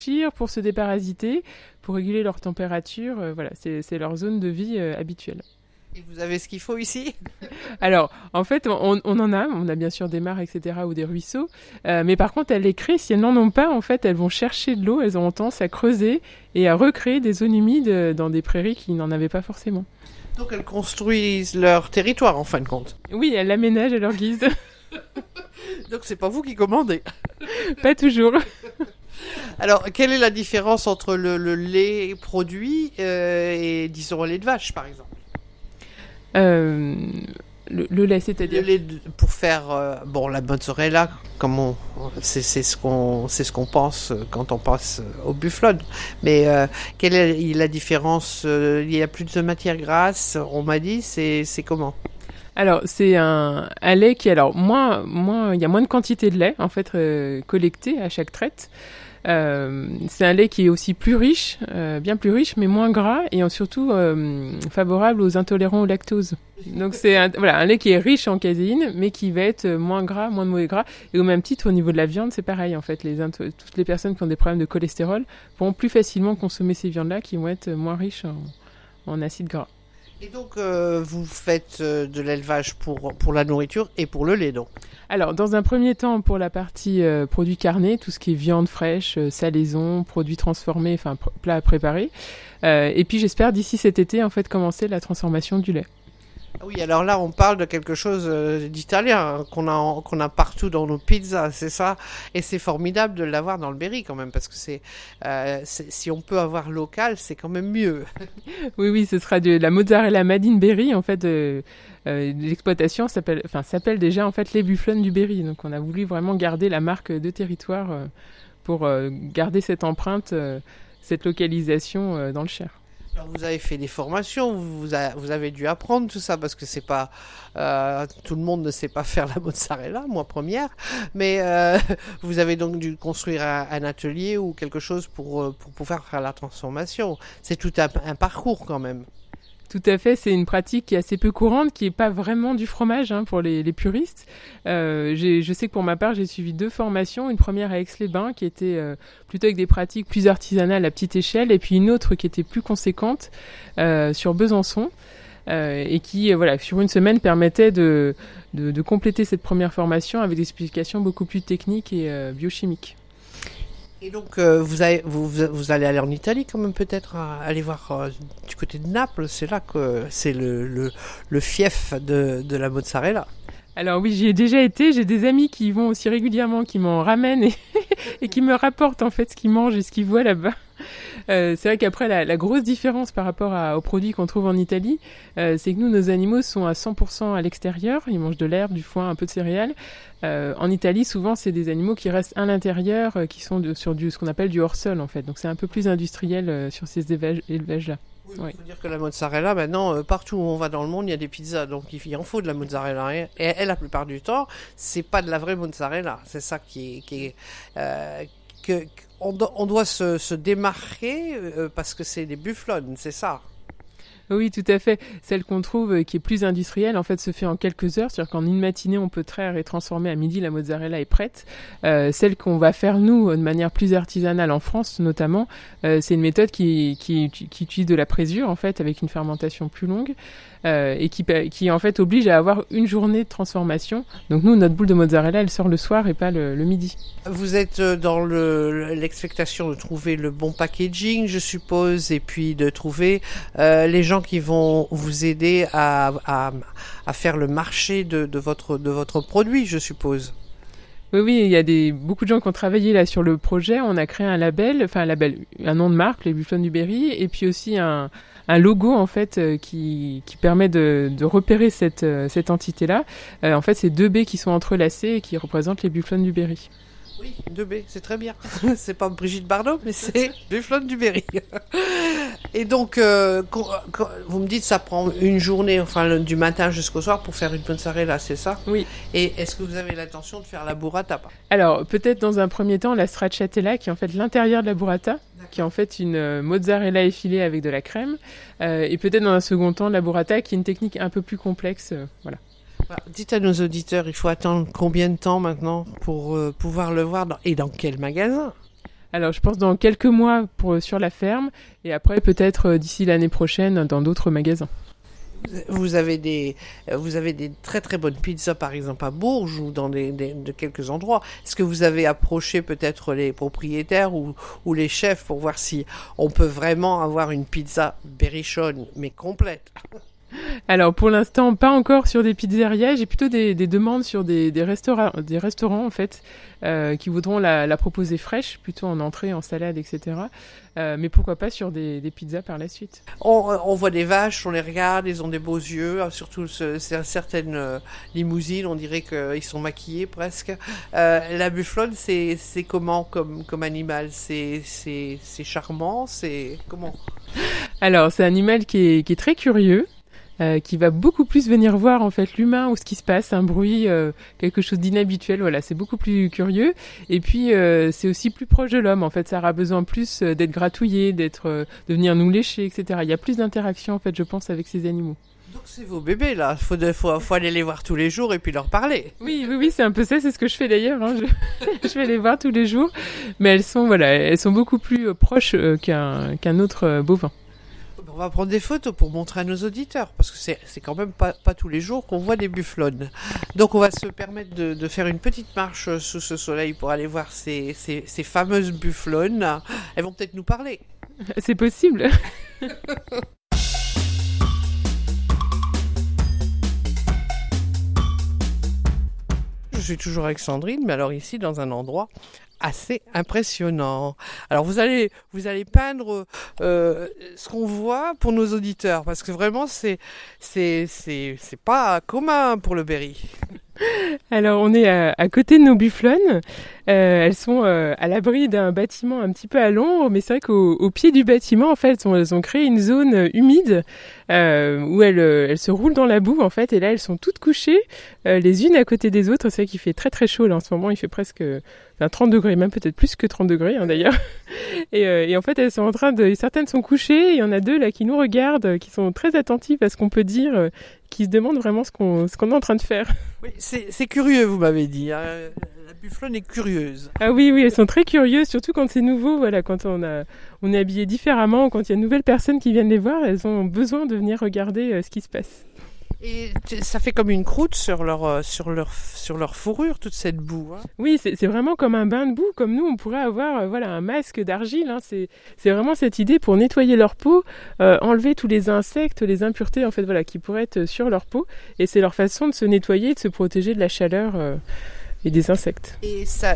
pour se déparasiter, pour réguler leur température. Voilà, c'est leur zone de vie habituelle. Et vous avez ce qu'il faut ici? Alors, en fait, on a bien sûr des mares, etc., ou des ruisseaux, mais par contre, elles les créent, si elles n'en ont pas, en fait, elles vont chercher de l'eau, elles ont tendance à creuser et à recréer des zones humides dans des prairies qui n'en avaient pas forcément. Donc elles construisent leur territoire en fin de compte. Oui, elles l'aménagent à leur guise. Donc c'est pas vous qui commandez. Pas toujours. Alors, quelle est la différence entre le lait produit et, disons, le lait de vache, par exemple? Le lait, c'est-à-dire Le lait pour faire la mozzarella, comme c'est ce qu'on pense quand on pense au bufflone. Mais quelle est la différence? Il y a plus de matière grasse, on m'a dit. C'est comment? Alors, c'est un lait qui, alors, il y a moins de quantité de lait, en fait, collecté à chaque traite. C'est un lait qui est aussi plus riche, bien plus riche, mais moins gras et surtout favorable aux intolérants au lactose. Donc c'est un lait qui est riche en caséine, mais qui va être moins gras, moins de mauvais gras. Et au même titre, au niveau de la viande, c'est pareil. En fait, toutes les personnes qui ont des problèmes de cholestérol pourront plus facilement consommer ces viandes-là, qui vont être moins riches en acides gras. Et donc, vous faites de l'élevage pour la nourriture et pour le lait, donc? Alors, dans un premier temps, pour la partie produits carnés, tout ce qui est viande fraîche, salaison, produits transformés, enfin plats à préparer. Et puis, j'espère d'ici cet été, en fait, commencer la transformation du lait. Oui, alors là, on parle de quelque chose d'italien qu'on a partout dans nos pizzas, c'est ça. Et c'est formidable de l'avoir dans le Berry quand même, parce que si on peut avoir local, c'est quand même mieux. Oui, ce sera de la mozzarella made in Berry, en fait. L'exploitation s'appelle déjà en fait les bufflons du Berry. Donc, on a voulu vraiment garder la marque de territoire pour garder cette empreinte, cette localisation dans le Cher. Alors vous avez fait des formations, vous avez dû apprendre tout ça parce que c'est pas tout le monde ne sait pas faire la mozzarella, moi première, mais vous avez donc dû construire un atelier ou quelque chose pour pouvoir faire la transformation. C'est tout un parcours quand même. Tout à fait, c'est une pratique qui est assez peu courante, qui n'est pas vraiment du fromage pour les puristes. Je sais que pour ma part, j'ai suivi 2 formations. Une première à Aix-les-Bains, qui était plutôt avec des pratiques plus artisanales à petite échelle, et puis une autre qui était plus conséquente sur Besançon, et qui, sur une semaine, permettait de compléter cette première formation avec des explications beaucoup plus techniques et biochimiques. Et donc, vous allez aller en Italie quand même peut-être, aller voir du côté de Naples, c'est là que c'est le fief de la mozzarella. Alors oui, j'y ai déjà été, j'ai des amis qui y vont aussi régulièrement, qui m'en ramènent et qui me rapportent en fait ce qu'ils mangent et ce qu'ils voient là-bas. C'est vrai qu'après, la grosse différence par rapport aux produits qu'on trouve en Italie, c'est que nous, nos animaux sont à 100% à l'extérieur. Ils mangent de l'herbe, du foin, un peu de céréales. En Italie, souvent, c'est des animaux qui restent à l'intérieur, qui sont sur ce qu'on appelle du hors-sol, en fait. Donc, c'est un peu plus industriel sur ces élevages-là. Oui, il faut dire que la mozzarella, maintenant, partout où on va dans le monde, il y a des pizzas. Donc, il en faut de la mozzarella. Et la plupart du temps, c'est pas de la vraie mozzarella. C'est ça on doit se démarquer parce que c'est des bufflons, c'est ça. Oui, tout à fait. Celle qu'on trouve qui est plus industrielle, en fait, se fait en quelques heures. C'est-à-dire qu'en une matinée, on peut traire et transformer à midi, la mozzarella est prête. Celle qu'on va faire, nous, de manière plus artisanale en France, notamment, c'est une méthode qui utilise de la présure, en fait, avec une fermentation plus longue. Et qui en fait oblige à avoir une journée de transformation. Donc nous, notre boule de mozzarella, elle sort le soir et pas le midi. Vous êtes dans l'expectation de trouver le bon packaging, je suppose, et puis de trouver les gens qui vont vous aider à faire le marché de votre produit, je suppose. Oui, il y a beaucoup de gens qui ont travaillé là sur le projet. On a créé un label, un nom de marque, les Bufflons du Berry, et puis aussi un logo en fait qui permet de repérer cette entité-là. En fait, c'est 2 baies qui sont entrelacées et qui représentent les Bufflons du Berry. Oui, 2 baies, c'est très bien. C'est pas Brigitte Bardot, mais c'est Bufflons du Berry. Et donc, vous me dites ça prend une journée, enfin du matin jusqu'au soir pour faire une mozzarella, c'est ça? Oui. Et est-ce que vous avez l'intention de faire la burrata? Alors, peut-être dans un premier temps, la stracciatella, qui est en fait l'intérieur de la burrata, qui est en fait une mozzarella effilée avec de la crème. Et peut-être dans un second temps, la burrata, qui est une technique un peu plus complexe. Voilà. Dites à nos auditeurs, il faut attendre combien de temps maintenant pour pouvoir le voir et dans quel magasin? Alors, je pense dans quelques mois sur la ferme, et après peut-être d'ici l'année prochaine dans d'autres magasins. Vous avez des très très bonnes pizzas par exemple à Bourges ou dans de quelques endroits. Est-ce que vous avez approché peut-être les propriétaires ou les chefs pour voir si on peut vraiment avoir une pizza berrichonne mais complète? Alors pour l'instant pas encore sur des pizzerias, j'ai plutôt des demandes sur des restaurants en fait qui voudront la proposer fraîche, plutôt en entrée, en salade, etc. Mais pourquoi pas sur des pizzas par la suite. On voit des vaches, on les regarde, ils ont des beaux yeux, surtout certaines limousines, on dirait qu'ils sont maquillés presque. La bufflonne, c'est comment comme animal? C'est charmant, c'est comment? Alors c'est un animal qui est très curieux. Qui va beaucoup plus venir voir en fait l'humain ou ce qui se passe, un bruit, quelque chose d'inhabituel. Voilà, c'est beaucoup plus curieux. Et puis c'est aussi plus proche de l'homme. En fait, ça aura besoin plus d'être gratouillé, de venir nous lécher, etc. Il y a plus d'interaction en fait, je pense, avec ces animaux. Donc c'est vos bébés là. Faut aller les voir tous les jours et puis leur parler. Oui, c'est un peu ça. C'est ce que je fais d'ailleurs. Hein. Je vais les voir tous les jours, mais elles sont beaucoup plus proches qu'un autre bovin. On va prendre des photos pour montrer à nos auditeurs, parce que c'est quand même pas tous les jours qu'on voit des bufflonnes. Donc on va se permettre de faire une petite marche sous ce soleil pour aller voir ces fameuses bufflonnes. Elles vont peut-être nous parler. C'est possible. Je suis toujours avec Sandrine, mais alors ici dans un endroit assez impressionnant. Alors vous allez peindre ce qu'on voit pour nos auditeurs, parce que vraiment c'est pas commun pour le Berry. Alors on est à côté de nos bufflonnes. Elles sont à l'abri d'un bâtiment un petit peu à l'ombre, mais c'est vrai qu'au pied du bâtiment, en fait, elles ont créé une zone humide où elles se roulent dans la boue, en fait, et là elles sont toutes couchées les unes à côté des autres. C'est vrai qu'il fait très très chaud là en ce moment. Il fait presque 30 degrés, même peut-être plus que 30 degrés hein, d'ailleurs. Et en fait, elles sont certaines sont couchées. Il y en a deux là qui nous regardent, qui sont très attentives à ce qu'on peut dire, qui se demandent vraiment ce qu'on est en train de faire. Oui, c'est curieux, vous m'avez dit. Hein. La bufflonne est curieuse. Ah oui, elles sont très curieuses, surtout quand c'est nouveau. Voilà, quand on est habillé différemment, quand il y a de nouvelles personnes qui viennent les voir, elles ont besoin de venir regarder ce qui se passe. Et ça fait comme une croûte sur leur fourrure, toute cette boue. Hein. Oui, c'est vraiment comme un bain de boue, comme nous on pourrait avoir un masque d'argile. Hein. C'est vraiment cette idée pour nettoyer leur peau, enlever tous les insectes, les impuretés en fait, voilà, qui pourraient être sur leur peau. Et c'est leur façon de se nettoyer, de se protéger de la chaleur et des insectes. Et ça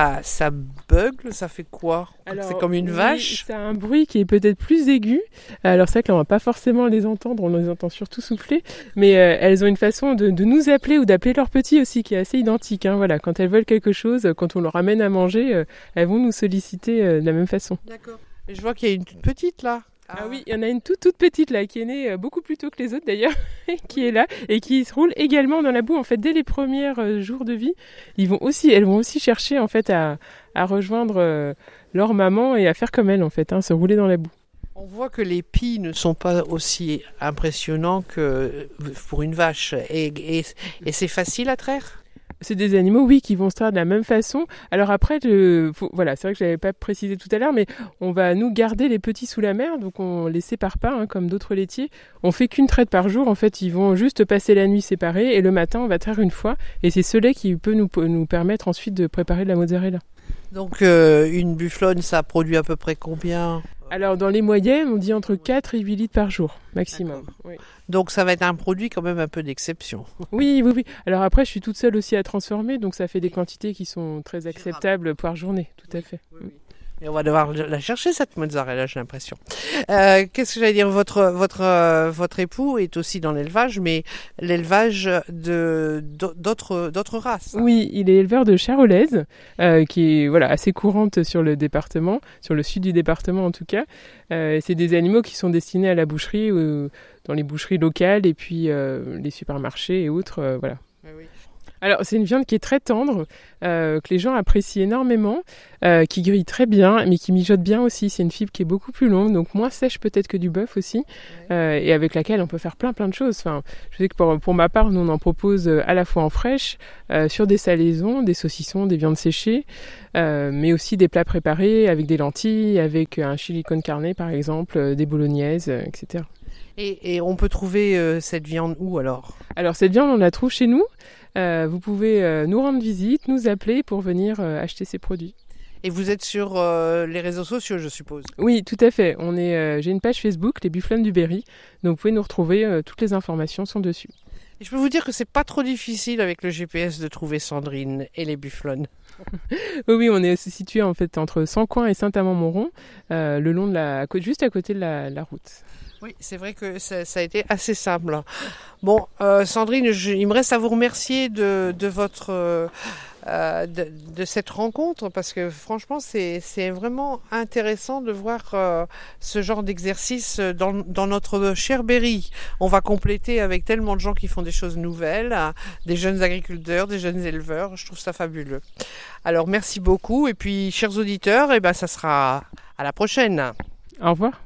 bugle, ça fait quoi? C'est comme une vache? Ça a un bruit qui est peut-être plus aigu. Alors c'est vrai que là on va pas forcément les entendre, on les entend surtout souffler, mais elles ont une façon de nous appeler ou d'appeler leurs petits aussi qui est assez identique. Hein, voilà, quand elles veulent quelque chose, quand on leur amène à manger, elles vont nous solliciter de la même façon. D'accord. Et je vois qu'il y a une toute petite là. Ah oui, il y en a une toute petite là qui est née beaucoup plus tôt que les autres d'ailleurs, qui est là et qui se roule également dans la boue. En fait, dès les premiers jours de vie, elles vont aussi chercher en fait à rejoindre leur maman et à faire comme elle en fait, hein, se rouler dans la boue. On voit que les pies ne sont pas aussi impressionnants que pour une vache et c'est facile à traire. C'est des animaux, oui, qui vont se traire de la même façon. Alors après, voilà, c'est vrai que je l'avais pas précisé tout à l'heure, mais on va nous garder les petits sous la mer, donc on les sépare pas, hein, comme d'autres laitiers. On fait qu'une traite par jour. En fait, ils vont juste passer la nuit séparés et le matin, on va traire une fois. Et c'est ce lait qui peut nous permettre ensuite de préparer de la mozzarella. Donc une bufflonne, ça produit à peu près combien ? Alors dans les moyennes, on dit entre 4 et 8 litres par jour, maximum. Oui. Donc ça va être un produit quand même un peu d'exception. Oui. Alors après, je suis toute seule aussi à transformer, donc ça fait des quantités qui sont très acceptables par journée, tout à fait. Oui. Et on va devoir la chercher cette mozzarella, j'ai l'impression. Qu'est-ce que j'allais dire ? Votre époux est aussi dans l'élevage, mais l'élevage d'autres races. Oui, il est éleveur de charolaise, qui est assez courante sur le département, sur le sud du département en tout cas. C'est des animaux qui sont destinés à la boucherie, dans les boucheries locales et puis les supermarchés et autres, voilà. Oui. Alors, c'est une viande qui est très tendre, que les gens apprécient énormément, qui grille très bien, mais qui mijote bien aussi. C'est une fibre qui est beaucoup plus longue, donc moins sèche peut-être que du bœuf aussi, et avec laquelle on peut faire plein de choses. Enfin, je sais que pour ma part, nous on en propose à la fois en fraîche, sur des salaisons, des saucissons, des viandes séchées, mais aussi des plats préparés avec des lentilles, avec un chili con carne par exemple, des bolognaises, etc. Et on peut trouver cette viande où alors? Alors cette viande, on la trouve chez nous. Vous pouvez nous rendre visite, nous appeler pour venir acheter ces produits. Et vous êtes sur les réseaux sociaux, je suppose? Oui, tout à fait. J'ai une page Facebook, les Bufflonnes du Berry. Donc vous pouvez nous retrouver, toutes les informations sont dessus. Et je peux vous dire que c'est pas trop difficile avec le GPS de trouver Sandrine et les Bufflonnes. Oui, on est situé en fait entre Sancoin et Saint-Amand-Montrond, le long de la côte, juste à côté de la route. Oui, c'est vrai que ça a été assez simple. Bon, Sandrine, il me reste à vous remercier de votre de cette rencontre parce que franchement, c'est vraiment intéressant de voir ce genre d'exercice dans notre cher Berry. On va compléter avec tellement de gens qui font des choses nouvelles, des jeunes agriculteurs, des jeunes éleveurs. Je trouve ça fabuleux. Alors, merci beaucoup. Et puis, chers auditeurs, ça sera à la prochaine. Au revoir.